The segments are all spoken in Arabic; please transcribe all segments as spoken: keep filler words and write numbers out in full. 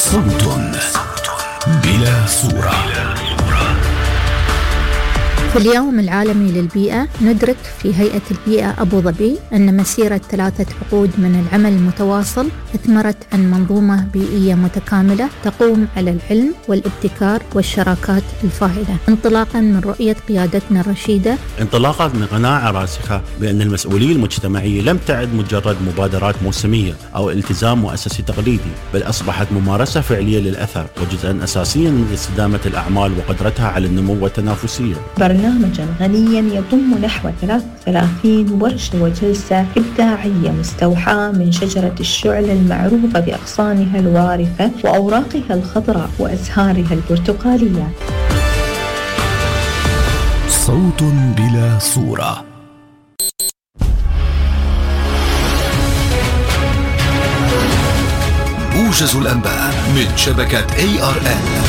صوت بلا صورة. في اليوم العالمي للبيئة ندرك في هيئة البيئة أبو ظبي أن مسيرة ثلاثة عقود من العمل المتواصل أثمرت عن منظومة بيئية متكاملة تقوم على العلم والابتكار والشراكات الفاعلة، انطلاقا من رؤية قيادتنا الرشيدة، انطلاقا من قناعة راسخة بأن المسؤولية المجتمعية لم تعد مجرد مبادرات موسمية أو التزام مؤسسي تقليدي، بل أصبحت ممارسة فعلية للأثر وجزءا أساسيا من استدامة الأعمال وقدرتها على النمو والتنافسية. برنامجا غنيا يضم نحو ثلاثة وثلاثين ورشة وجلسة إبداعية مستوحاة من شجرة الشعلة المعروفة بأغصانها الوارفة وأوراقها الخضراء وأزهارها البرتقالية. صوت بلا صورة. موجز الأنباء من شبكة إيه آر إن.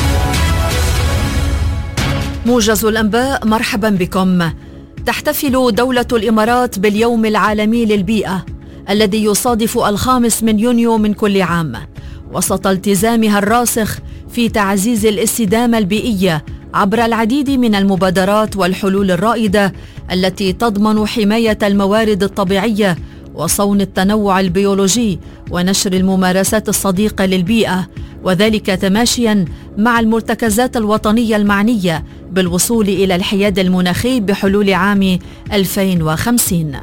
موجز الأنباء، مرحبا بكم. تحتفل دولة الإمارات باليوم العالمي للبيئة الذي يصادف الخامس من يونيو من كل عام، وسط التزامها الراسخ في تعزيز الاستدامة البيئية عبر العديد من المبادرات والحلول الرائدة التي تضمن حماية الموارد الطبيعية وصون التنوع البيولوجي ونشر الممارسات الصديقة للبيئة، وذلك تماشيا مع المرتكزات الوطنية المعنية بالوصول إلى الحياد المناخي بحلول عام ألفين وخمسين.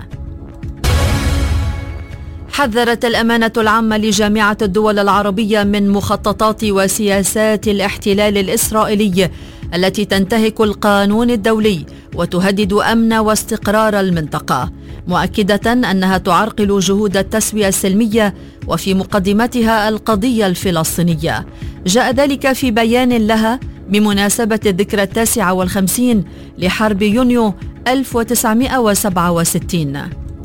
حذرت الأمانة العامة لجامعة الدول العربية من مخططات وسياسات الاحتلال الإسرائيلي التي تنتهك القانون الدولي وتهدد أمن واستقرار المنطقة، مؤكدة أنها تعرقل جهود التسوية السلمية وفي مقدمتها القضية الفلسطينية. جاء ذلك في بيان لها بمناسبة الذكرى التاسعة والخمسين لحرب يونيو ألف وتسعمائة وسبعة وستين.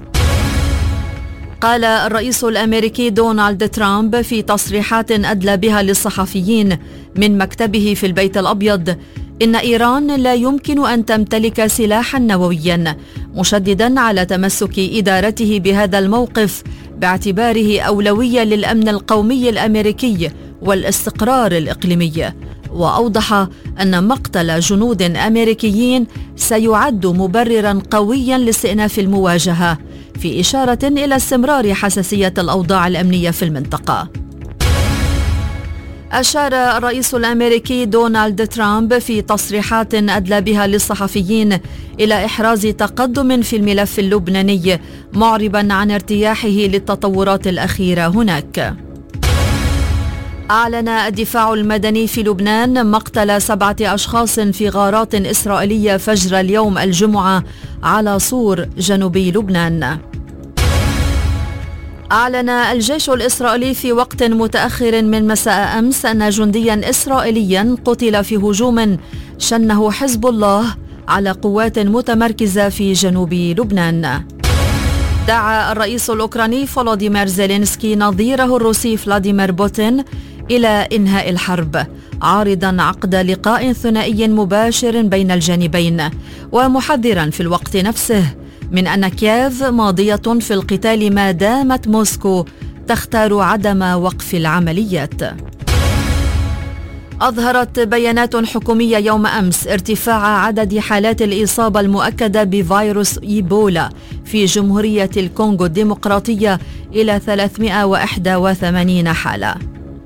قال الرئيس الأمريكي دونالد ترامب في تصريحات أدلى بها للصحفيين من مكتبه في البيت الأبيض إن إيران لا يمكن أن تمتلك سلاحا نوويا، مشددا على تمسك إدارته بهذا الموقف باعتباره أولوية للأمن القومي الأمريكي والاستقرار الإقليمي. وأوضح أن مقتل جنود أمريكيين سيعد مبررا قويا لاستئناف المواجهة، في إشارة إلى استمرار حساسية الأوضاع الأمنية في المنطقة. أشار الرئيس الأمريكي دونالد ترامب في تصريحات أدلى بها للصحفيين إلى إحراز تقدم في الملف اللبناني، معربا عن ارتياحه للتطورات الأخيرة هناك. أعلن الدفاع المدني في لبنان مقتل سبعة أشخاص في غارات إسرائيلية فجر اليوم الجمعة على صور جنوبي لبنان. أعلن الجيش الإسرائيلي في وقت متأخر من مساء أمس أن جنديا إسرائيليا قتل في هجوم شنه حزب الله على قوات متمركزة في جنوب لبنان. دعا الرئيس الأوكراني فولوديمير زيلينسكي نظيره الروسي فلاديمير بوتين إلى إنهاء الحرب، عارضا عقد لقاء ثنائي مباشر بين الجانبين، ومحذرا في الوقت نفسه من أن كييف ماضية في القتال ما دامت موسكو تختار عدم وقف العمليات. أظهرت بيانات حكومية يوم أمس ارتفاع عدد حالات الإصابة المؤكدة بفيروس إيبولا في جمهورية الكونغو الديمقراطية إلى ثلاثمائة وواحد وثمانين حالة.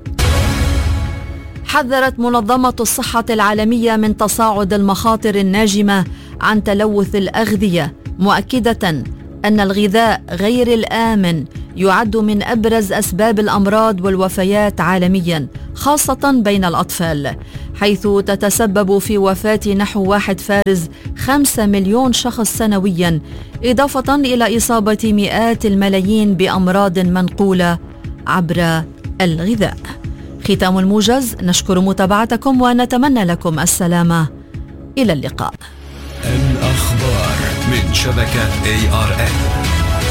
حذرت منظمة الصحة العالمية من تصاعد المخاطر الناجمة عن تلوث الأغذية، مؤكدة أن الغذاء غير الآمن يعد من أبرز أسباب الأمراض والوفيات عالميا، خاصة بين الأطفال، حيث تتسبب في وفاة نحو واحد فارز خمسة مليون شخص سنويا، إضافة إلى إصابة مئات الملايين بأمراض منقولة عبر الغذاء. ختام الموجز، نشكر متابعتكم ونتمنى لكم السلامة. إلى اللقاء. الأخبار من شبكة إيه آر إن.